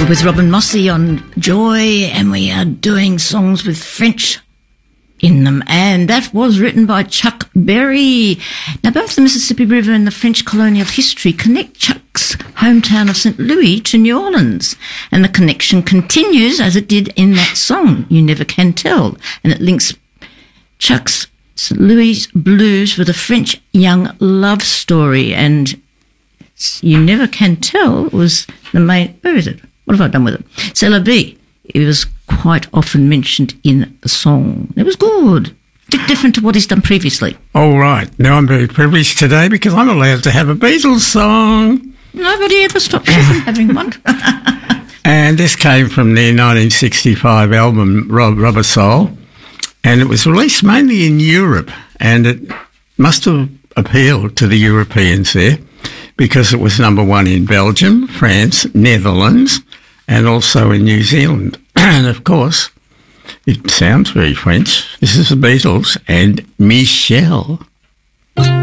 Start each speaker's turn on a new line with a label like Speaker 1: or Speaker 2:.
Speaker 1: With Robin Mossy on Joy, and we are doing songs with French in them, and that was written by Chuck Berry. Now, both the Mississippi River and the French colonial history connect Chuck's hometown of St. Louis to New Orleans, and the connection continues as it did in that song, You Never Can Tell, and it links Chuck's St. Louis blues with a French young love story, and You Never Can Tell was the main... Where is it? What have I done with it? C'est la vie. It was quite often mentioned in the song. It was good. A bit different to what he's done previously.
Speaker 2: All right. Now I'm very privileged today because I'm allowed to have a Beatles song.
Speaker 1: Nobody ever stopped you from having one.
Speaker 2: And this came from their 1965 album, Rubber Soul. And it was released mainly in Europe. And it must have appealed to the Europeans there, because it was number one in Belgium, France, Netherlands, and also in New Zealand. And, of course, it sounds very French. This is the Beatles and Michelle.